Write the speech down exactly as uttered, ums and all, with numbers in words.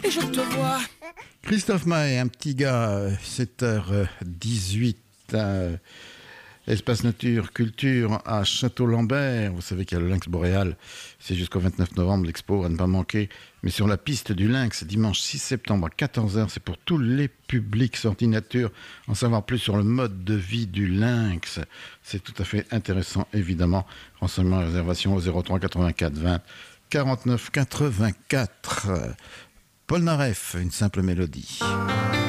et je te vois. Christophe Maé, un petit gars, sept heures dix-huit, euh, Espace Nature Culture à Château-Lambert. Vous savez qu'il y a le lynx boréal, c'est jusqu'au vingt-neuf novembre, l'expo à ne pas manquer. Mais sur la piste du lynx, dimanche six septembre à quatorze heures, c'est pour tous les publics sortis nature. En savoir plus sur le mode de vie du lynx, c'est tout à fait intéressant, évidemment. Renseignements et réservations au zéro trois quatre-vingt-quatre vingt quarante-neuf quatre-vingt-quatre. Paul Naref, une simple mélodie.